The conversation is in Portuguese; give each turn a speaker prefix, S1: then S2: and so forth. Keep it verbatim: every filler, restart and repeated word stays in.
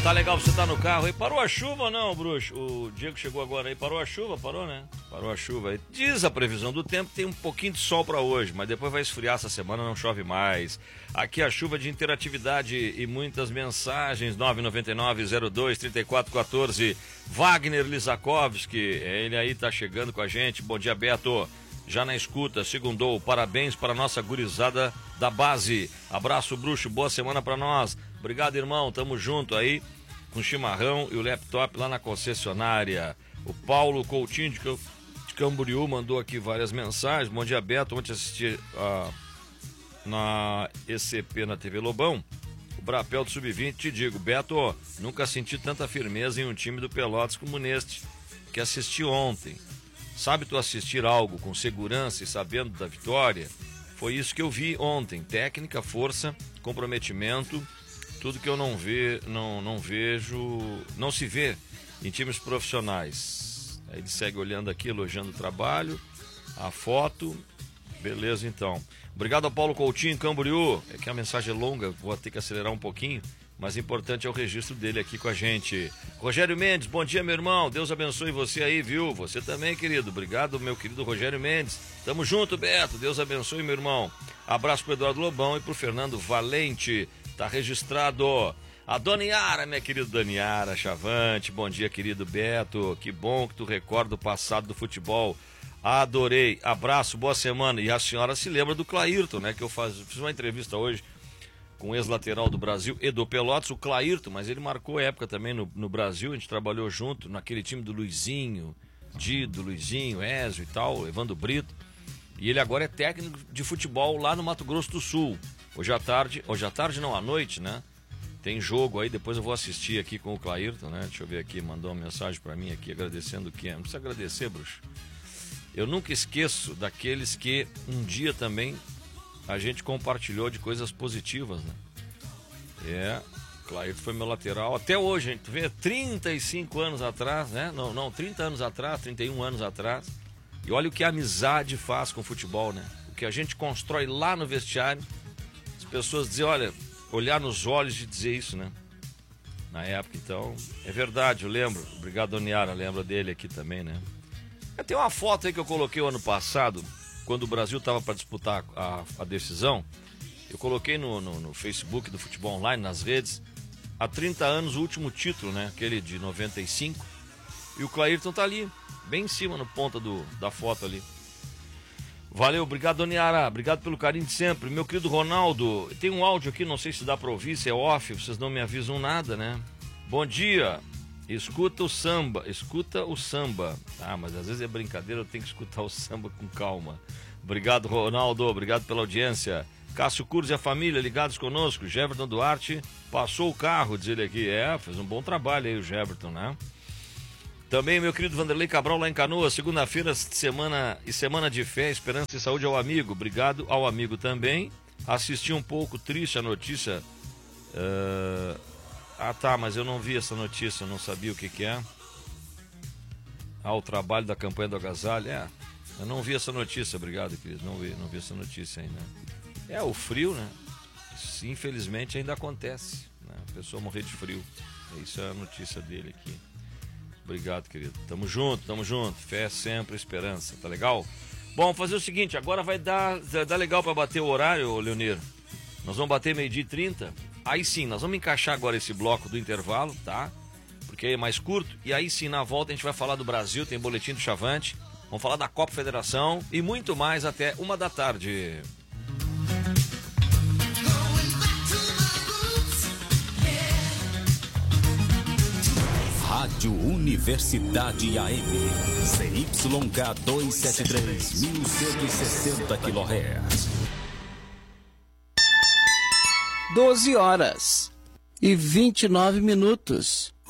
S1: Tá legal você tá no carro aí. Parou a chuva ou não, bruxo? O Diego chegou agora aí. Parou a chuva? Parou, né? Parou a chuva aí. Diz a previsão do tempo, tem um pouquinho de sol pra hoje, mas depois vai esfriar essa semana, não chove mais. Aqui a chuva de interatividade e muitas mensagens. nove nove nove, zero dois, três quatro um quatro. Wagner Lisakovski, ele aí tá chegando com a gente. Bom dia, Beto. Já na escuta, segundou. Parabéns para a nossa gurizada da base. Abraço, bruxo. Boa semana pra nós. Obrigado, irmão. Tamo junto aí com o chimarrão e o laptop lá na concessionária. O Paulo Coutinho de Camboriú mandou aqui várias mensagens. Bom dia, Beto. Ontem assisti a, na E C P na T V Lobão, o Brapel do sub vinte. Te digo, Beto, nunca senti tanta firmeza em um time do Pelotas como neste que assisti ontem. Sabe tu assistir algo com segurança e sabendo da vitória? Foi isso que eu vi ontem. Técnica, força, comprometimento, tudo que eu não, ve, não, não vejo, não se vê em times profissionais. Aí ele segue olhando aqui, elogiando o trabalho, a foto. Beleza, então. Obrigado ao Paulo Coutinho, Camboriú. É que a mensagem é longa, vou ter que acelerar um pouquinho, mas importante é o registro dele aqui com a gente. Rogério Mendes, bom dia, meu irmão. Deus abençoe você aí, viu? Você também, querido. Obrigado, meu querido Rogério Mendes. Tamo junto, Beto. Deus abençoe, meu irmão. Abraço pro Eduardo Lobão e pro Fernando Valente. Tá registrado. A Dona Yara, minha querida Dona Yara Chavante. Bom dia, querido Beto. Que bom que tu recorda o passado do futebol. Adorei. Abraço, boa semana. E a senhora se lembra do Clairton, né? Que eu faz... fiz uma entrevista hoje com o ex-lateral do Brasil e do Pelotas, o Clairton, mas ele marcou época também no, no Brasil. A gente trabalhou junto naquele time do Luizinho, Dido, Luizinho, Ezio e tal, Evandro Brito. E ele agora é técnico de futebol lá no Mato Grosso do Sul. Hoje à tarde, hoje à tarde não, à noite, né? Tem jogo aí, depois eu vou assistir aqui com o Clairton, né? Deixa eu ver aqui, mandou uma mensagem pra mim aqui agradecendo o que é. Não precisa agradecer, bruxo. Eu nunca esqueço daqueles que um dia também a gente compartilhou de coisas positivas, né? É, Clairton foi meu lateral. Até hoje, a gente vê, trinta e cinco anos atrás, né? Não, não, trinta anos atrás, trinta e um anos atrás. E olha o que a amizade faz com o futebol, né? O que a gente constrói lá no vestiário. As pessoas dizem, olha, olhar nos olhos e dizer isso, né? Na época, então, é verdade, eu lembro. Obrigado, Dona Yara, lembra dele aqui também, né? Tem uma foto aí que eu coloquei o ano passado, quando o Brasil estava para disputar a, a decisão. Eu coloquei no, no, no Facebook do Futebol Online, nas redes, há trinta anos o último título, né? Aquele de noventa e cinco. E o Clairton tá ali, bem em cima, no ponta do, da foto ali. Valeu, obrigado, Dona Yara, obrigado pelo carinho de sempre. Meu querido Ronaldo, tem um áudio aqui, não sei se dá para ouvir, se é off, vocês não me avisam nada, né? Bom dia. Escuta o samba, escuta o samba. Ah, mas às vezes é brincadeira, eu tenho que escutar o samba com calma. Obrigado, Ronaldo, obrigado pela audiência. Cássio Curz e a família ligados conosco. Jeverton Duarte passou o carro, diz ele aqui. É, fez um bom trabalho aí o Jeverton, né? Também meu querido Vanderlei Cabral lá em Canoas, segunda-feira semana e semana de fé, esperança e saúde ao amigo. Obrigado ao amigo também. Assisti um pouco triste a notícia... Uh... Ah, tá, mas eu não vi essa notícia, eu não sabia o que que é. Ah, o trabalho da campanha do agasalho, é. Eu não vi essa notícia, obrigado, querido, não vi, não vi essa notícia ainda. É, o frio, né? Isso, infelizmente, ainda acontece, né? A pessoa morrer de frio. Isso é a notícia dele aqui. Obrigado, querido. Tamo junto, tamo junto. Fé sempre, esperança, tá legal? Bom, fazer o seguinte, agora vai dar, dar legal pra bater o horário, Leonir. Nós vamos bater meio-dia e trinta. Aí sim, nós vamos encaixar agora esse bloco do intervalo, tá? Porque aí é mais curto. E aí sim, na volta a gente vai falar do Brasil, tem boletim do Chavante. Vamos falar da Copa Federação e muito mais até uma da tarde.
S2: Rádio Universidade A M. C Y K duzentos e setenta e três, mil cento e sessenta quilohertz.
S3: doze horas e vinte e nove minutos.